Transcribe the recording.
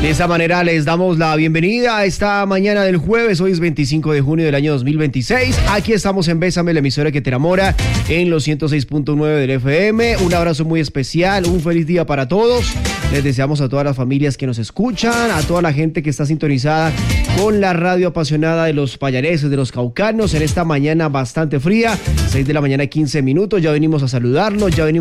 De esta manera les damos la bienvenida a esta mañana del jueves. Hoy es 25 de junio del año 2026. Aquí estamos en Bésame, la emisora que te enamora, en los 106.9 del FM. Un abrazo muy especial, un feliz día para todos. Les deseamos a todas las familias que nos escuchan, a toda la gente que está sintonizada con la radio apasionada de los payareses, de los caucanos, en esta mañana bastante fría, 6 de la mañana 15 minutos. Ya venimos a saludarlos, ya venimos